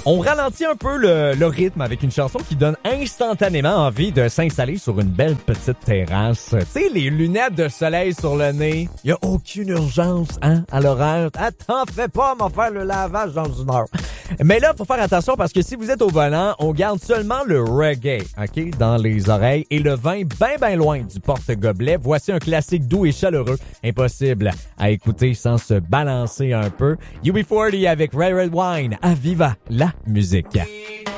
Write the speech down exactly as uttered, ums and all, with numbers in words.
On ralentit un peu le, le rythme avec une chanson qui donne instantanément envie de s'installer sur une belle petite terrasse. Tu sais, les lunettes de soleil sur le nez. Il y a aucune urgence, hein, à l'horaire. Attends, fais pas m'en faire le lavage dans une heure. Mais là, faut faire attention parce que si vous êtes au volant, on garde seulement le reggae, OK, dans les oreilles et le vin bien, bien loin du porte-gobelet. Voici un classique doux et chaleureux. Impossible à écouter sans se balancer un peu. U B quarante avec Red Red Wine. À Viva la musique.